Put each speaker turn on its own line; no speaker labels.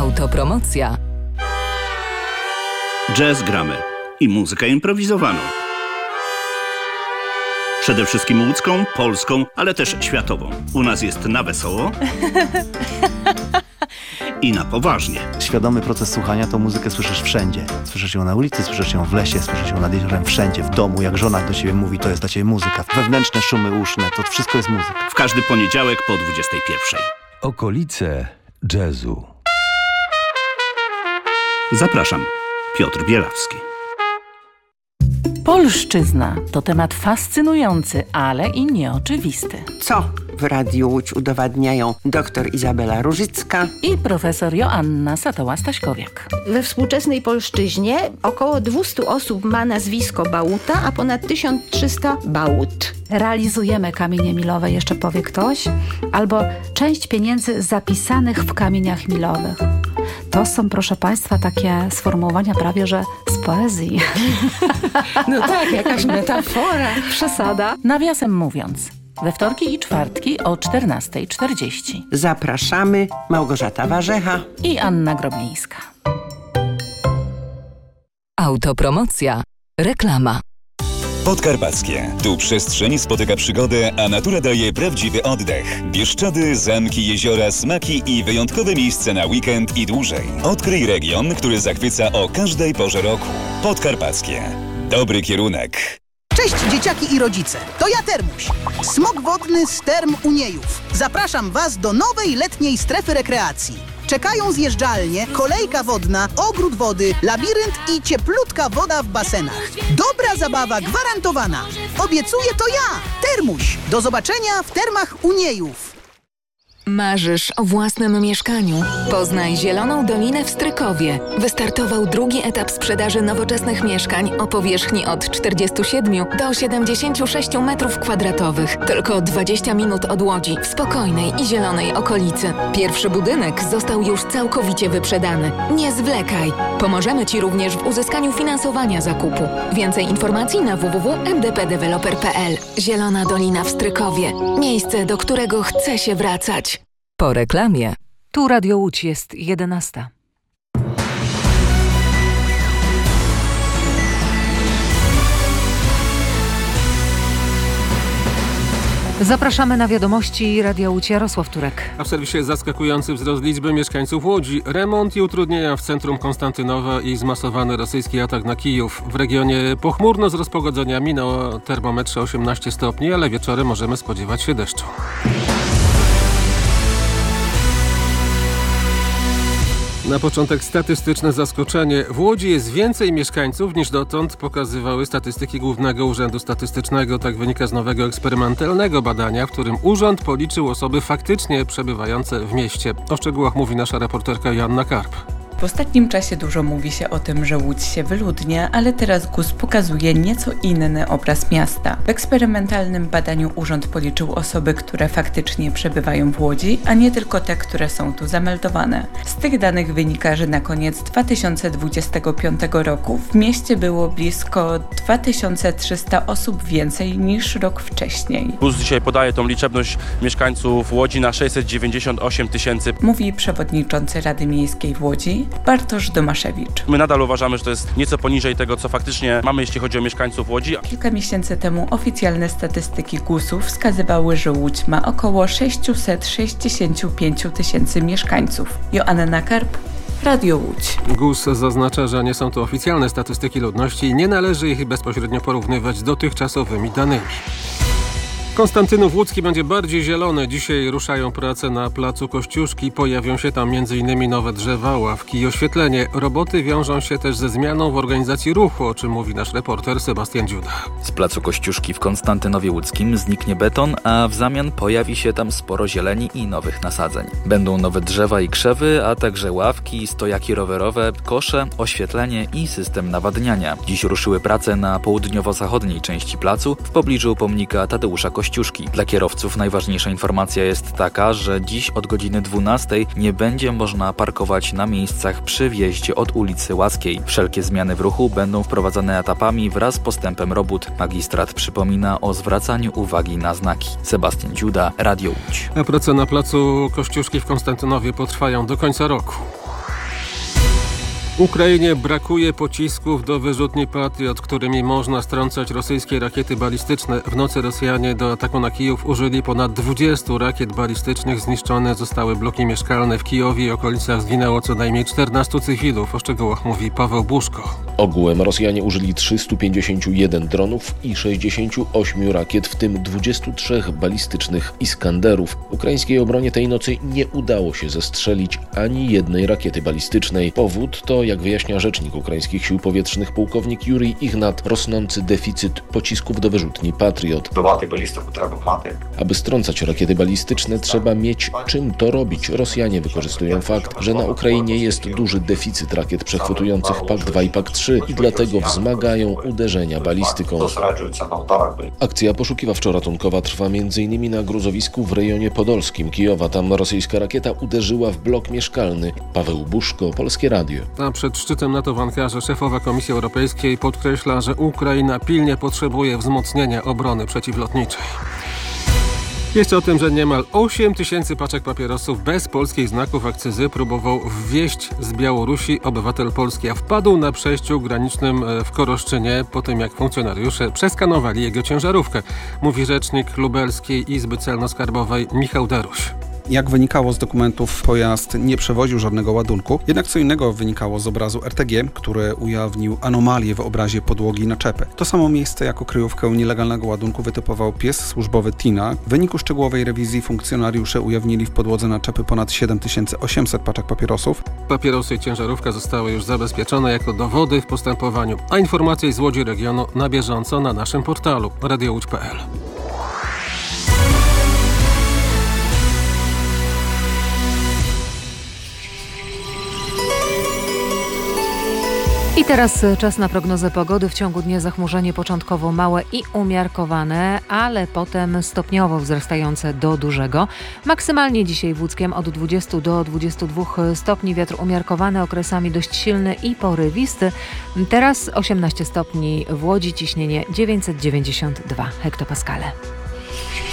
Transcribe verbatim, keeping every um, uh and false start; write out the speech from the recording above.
Autopromocja.
Jazz gramy i muzykę improwizowaną. Przede wszystkim łódzką, polską, ale też światową. U nas jest na wesoło i na poważnie.
Świadomy proces słuchania, to muzykę słyszysz wszędzie. Słyszysz ją na ulicy, słyszysz ją w lesie, słyszysz ją nad jeziorem, wszędzie, w domu. Jak żona do ciebie mówi, to jest dla ciebie muzyka. Wewnętrzne szumy uszne, to wszystko jest muzyka.
W każdy poniedziałek po dwudziestej pierwszej.
Okolice jazzu.
Zapraszam, Piotr Bielawski.
Polszczyzna to temat fascynujący, ale i nieoczywisty.
Co w Radiu Łódź udowadniają dr Izabela Różycka
i profesor Joanna Satoła-Staśkowiak.
We współczesnej polszczyźnie około dwieście osób ma nazwisko Bałuta, a ponad tysiąc trzysta Bałut.
Realizujemy kamienie milowe, jeszcze powie ktoś, albo część pieniędzy zapisanych w kamieniach milowych. To są, proszę Państwa, takie sformułowania prawie, że z poezji.
No tak, jakaś metafora.
Przesada.
Nawiasem mówiąc, we wtorki i czwartki o czternasta czterdzieści.
Zapraszamy, Małgorzata Warzecha
i Anna Groblińska.
Autopromocja. Reklama.
Podkarpackie. Tu przestrzeń spotyka przygodę, a natura daje prawdziwy oddech. Bieszczady, zamki, jeziora, smaki i wyjątkowe miejsce na weekend i dłużej. Odkryj region, który zachwyca o każdej porze roku. Podkarpackie. Dobry kierunek.
Cześć dzieciaki i rodzice, to ja Termuś, smok wodny z Term Uniejów. Zapraszam Was do nowej letniej strefy rekreacji. Czekają zjeżdżalnie, kolejka wodna, ogród wody, labirynt i cieplutka woda w basenach. Dobra zabawa gwarantowana. Obiecuję to ja, Termuś. Do zobaczenia w Termach Uniejów.
Marzysz o własnym mieszkaniu? Poznaj Zieloną Dolinę w Strykowie. Wystartował drugi etap sprzedaży nowoczesnych mieszkań o powierzchni od czterdziestu siedmiu do siedemdziesięciu sześciu metrów kwadratowych. Tylko dwadzieścia minut od Łodzi, w spokojnej i zielonej okolicy. Pierwszy budynek został już całkowicie wyprzedany. Nie zwlekaj! Pomożemy Ci również w uzyskaniu finansowania zakupu. Więcej informacji na w w w kropka m d p developer kropka p l. Zielona Dolina w Strykowie. Miejsce, do którego chce się wracać.
Po reklamie.
Tu Radio Łódź, jest jedenasta. Zapraszamy na wiadomości Radia Łódź, Jarosław Turek.
A w serwisie zaskakujący wzrost liczby mieszkańców Łodzi, remont i utrudnienia w centrum Konstantynowa i zmasowany rosyjski atak na Kijów. W regionie pochmurno z rozpogodzeniami, na termometrze osiemnaście stopni, ale wieczorem możemy spodziewać się deszczu. Na początek statystyczne zaskoczenie. W Łodzi jest więcej mieszkańców niż dotąd pokazywały statystyki Głównego Urzędu Statystycznego. Tak wynika z nowego eksperymentalnego badania, w którym urząd policzył osoby faktycznie przebywające w mieście. O szczegółach mówi nasza reporterka Joanna Karp.
W ostatnim czasie dużo mówi się o tym, że Łódź się wyludnia, ale teraz G U S pokazuje nieco inny obraz miasta. W eksperymentalnym badaniu urząd policzył osoby, które faktycznie przebywają w Łodzi, a nie tylko te, które są tu zameldowane. Z tych danych wynika, że na koniec dwa tysiące dwudziestego piątego roku w mieście było blisko dwa tysiące trzysta osób więcej niż rok wcześniej.
G U S dzisiaj podaje tą liczebność mieszkańców Łodzi na sześćset dziewięćdziesiąt osiem tysięcy.
Mówi przewodniczący Rady Miejskiej w Łodzi, Bartosz Domaszewicz.
My nadal uważamy, że to jest nieco poniżej tego, co faktycznie mamy, jeśli chodzi o mieszkańców Łodzi.
Kilka miesięcy temu oficjalne statystyki G U S-u wskazywały, że Łódź ma około sześćset sześćdziesiąt pięć tysięcy mieszkańców. Joanna Karp, Radio Łódź.
G U S zaznacza, że nie są to oficjalne statystyki ludności i nie należy ich bezpośrednio porównywać z dotychczasowymi danymi. Konstantynów Łódzki będzie bardziej zielony. Dzisiaj ruszają prace na placu Kościuszki. Pojawią się tam między innymi nowe drzewa, ławki i oświetlenie. Roboty wiążą się też ze zmianą w organizacji ruchu, o czym mówi nasz reporter Sebastian Dziuda.
Z placu Kościuszki w Konstantynowie Łódzkim zniknie beton, a w zamian pojawi się tam sporo zieleni i nowych nasadzeń. Będą nowe drzewa i krzewy, a także ławki, stojaki rowerowe, kosze, oświetlenie i system nawadniania. Dziś ruszyły prace na południowo-zachodniej części placu w pobliżu pomnika Tadeusza Kościuszki. Dla kierowców najważniejsza informacja jest taka, że dziś od godziny dwunastej nie będzie można parkować na miejscach przy wjeździe od ulicy Łaskiej. Wszelkie zmiany w ruchu będą wprowadzane etapami wraz z postępem robót. Magistrat przypomina o zwracaniu uwagi na znaki. Sebastian Dziuda, Radio Łódź.
A prace na placu Kościuszki w Konstantynowie potrwają do końca roku. Ukrainie brakuje pocisków do wyrzutni Patriot, którymi można strącać rosyjskie rakiety balistyczne. W nocy Rosjanie do ataku na Kijów użyli ponad dwudziestu rakiet balistycznych. Zniszczone zostały bloki mieszkalne w Kijowie i okolicach. Zginęło co najmniej czternastu cywilów. O szczegółach mówi Paweł Buszko.
Ogółem Rosjanie użyli trzystu pięćdziesięciu jeden dronów i sześćdziesięciu ośmiu rakiet, w tym dwudziestu trzech balistycznych Iskanderów. Ukraińskiej obronie tej nocy nie udało się zestrzelić ani jednej rakiety balistycznej. Powód to, jak wyjaśnia rzecznik ukraińskich sił powietrznych pułkownik Jurij Ignat, rosnący deficyt pocisków do wyrzutni Patriot. Aby strącać rakiety balistyczne, trzeba mieć czym to robić. Rosjanie wykorzystują fakt, że na Ukrainie jest duży deficyt rakiet przechwytujących P A K dwa i P A K trzy i dlatego wzmagają uderzenia balistyką. Akcja poszukiwawczo-ratunkowa trwa między innymi na gruzowisku w rejonie podolskim Kijowa. Tam rosyjska rakieta uderzyła w blok mieszkalny. Paweł Buszko, Polskie Radio.
A przed szczytem NATO w Ankarze szefowa Komisji Europejskiej podkreśla, że Ukraina pilnie potrzebuje wzmocnienia obrony przeciwlotniczej. Jeszcze o tym, że niemal osiem tysięcy paczek papierosów bez polskich znaków akcyzy próbował wwieźć z Białorusi obywatel Polski, a wpadł na przejściu granicznym w Koroszczynie po tym, jak funkcjonariusze przeskanowali jego ciężarówkę, mówi rzecznik Lubelskiej Izby Celno-Skarbowej Michał Daruś.
Jak wynikało z dokumentów, pojazd nie przewoził żadnego ładunku, jednak co innego wynikało z obrazu R T G, który ujawnił anomalię w obrazie podłogi naczepy. To samo miejsce jako kryjówkę nielegalnego ładunku wytypował pies służbowy Tina. W wyniku szczegółowej rewizji funkcjonariusze ujawnili w podłodze naczepy ponad siedem tysięcy osiemset paczek papierosów.
Papierosy i ciężarówka zostały już zabezpieczone jako dowody w postępowaniu, a informacje z Łodzi regionu na bieżąco na naszym portalu radio łódź kropka p l.
I teraz czas na prognozę pogody. W ciągu dnia zachmurzenie początkowo małe i umiarkowane, ale potem stopniowo wzrastające do dużego. Maksymalnie dzisiaj w Łódzkiem od dwudziestu do dwudziestu dwóch stopni, wiatr umiarkowany, okresami dość silny i porywisty. Teraz osiemnaście stopni w Łodzi, ciśnienie dziewięćset dziewięćdziesiąt dwa hektopaskale.